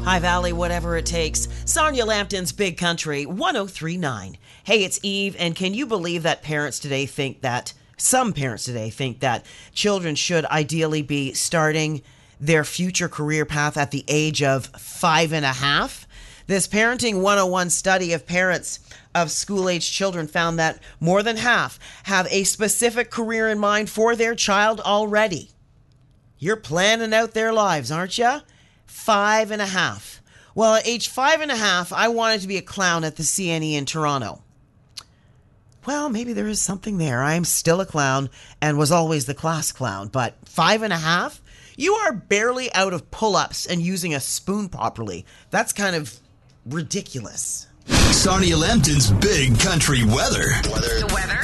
High Valley, whatever it takes. Sonia Lampton's Big Country, 103.9. Hey, it's Eve, and can you believe that some parents today think that children should ideally be starting their future career path at the age of 5.5? This Parenting 101 study of parents of school-age children found that more than half have a specific career in mind for their child already. You're planning out their lives, aren't you? 5.5. Well, at age 5.5, I wanted to be a clown at the CNE in Toronto. Well, maybe there is something there. I am still a clown and was always the class clown, but 5.5? You are barely out of pull-ups and using a spoon properly. That's kind of ridiculous. Sonia Lampton's Big Country Weather. The weather?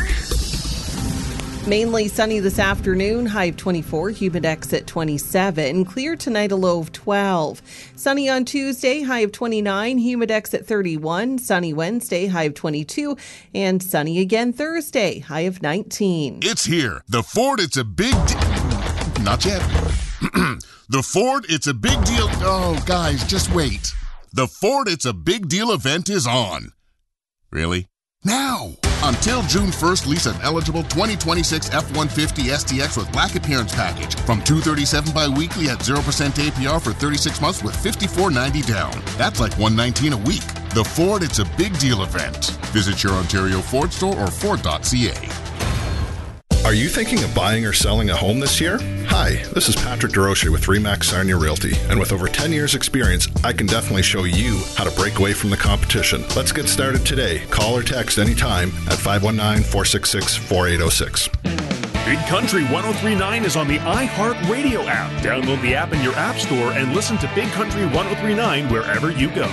Mainly sunny this afternoon, high of 24, humidex at 27. Clear tonight, a low of 12. Sunny on Tuesday, high of 29, humidex at 31. Sunny Wednesday, high of 22. And sunny again Thursday, high of 19. It's here. The Ford, it's a big Not yet. The Ford, it's a big deal. Oh, guys, just wait. The Ford, it's a big deal event is on. Really? Now! Until June 1st, lease an eligible 2026 F-150 STX with black appearance package from $237 bi-weekly at 0% APR for 36 months with $54.90 down. That's like $119 a week. The Ford, it's a big deal event. Visit your Ontario Ford store or Ford.ca. Are you thinking of buying or selling a home this year? Hi, this is Patrick DeRoche with RE/MAX Sarnia Realty, and with over 10 years experience, I can definitely show you how to break away from the competition. Let's get started today. Call or text anytime at 519-466-4806. Big Country 103.9 is on the iHeartRadio app. Download the app in your app store and listen to Big Country 103.9 wherever you go.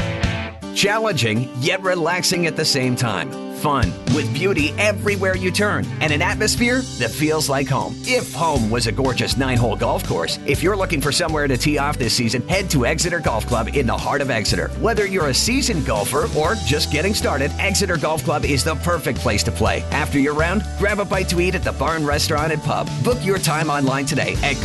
Challenging, yet relaxing at the same time. Fun, with beauty everywhere you turn, and an atmosphere that feels like home. If home was a gorgeous 9-hole golf course, if you're looking for somewhere to tee off this season, head to Exeter Golf Club in the heart of Exeter. Whether you're a seasoned golfer or just getting started, Exeter Golf Club is the perfect place to play. After your round, grab a bite to eat at the Barn Restaurant and Pub. Book your time online today at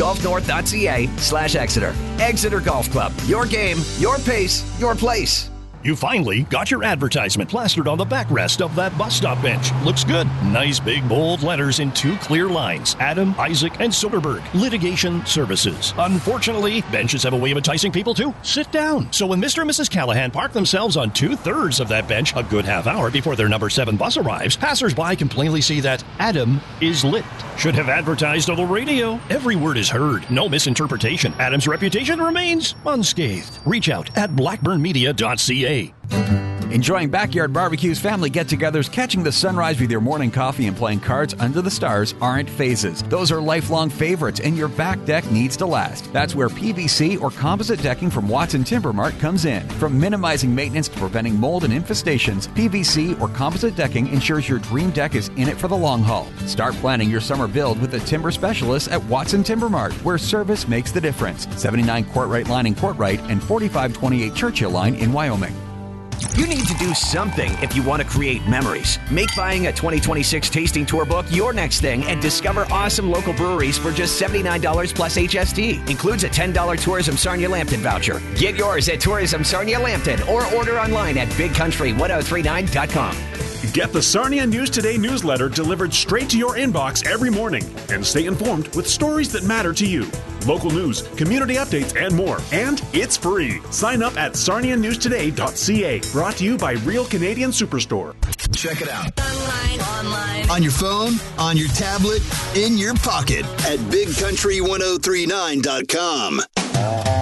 golfnorth.ca/Exeter. Exeter Golf Club. Your game, your pace, your place. You finally got your advertisement plastered on the backrest of that bus stop bench. Looks good. Nice big bold letters in 2 clear lines. Adam, Isaac, and Soderberg. Litigation Services. Unfortunately, benches have a way of enticing people to sit down. So when Mr. and Mrs. Callahan park themselves on 2/3 of that bench a good half hour before their number 7 bus arrives, passers-by can plainly see that Adam is lit. Should have advertised on the radio. Every word is heard. No misinterpretation. Adam's reputation remains unscathed. Reach out at blackburnmedia.ca. Enjoying backyard barbecues, family get-togethers, catching the sunrise with your morning coffee, and playing cards under the stars aren't phases. Those are lifelong favorites, and your back deck needs to last. That's where PVC or composite decking from Watson Timber Mart comes in. From minimizing maintenance to preventing mold and infestations, PVC or composite decking ensures your dream deck is in it for the long haul. Start planning your summer build with the timber specialists at Watson Timber Mart, where service makes the difference. 79 Courtright Line in Courtright and 4528 Churchill Line in Wyoming. You need to do something if you want to create memories. Make buying a 2026 tasting tour book your next thing and discover awesome local breweries for just $79 plus HST. Includes a $10 Tourism Sarnia Lambton voucher. Get yours at Tourism Sarnia Lambton or order online at bigcountry1039.com. Get the Sarnia News Today newsletter delivered straight to your inbox every morning and stay informed with stories that matter to you. Local news, community updates, and more. And it's free. Sign up at sarnianewstoday.ca. Brought to you by Real Canadian Superstore. Check it out. Online. On your phone, on your tablet, in your pocket at bigcountry1039.com.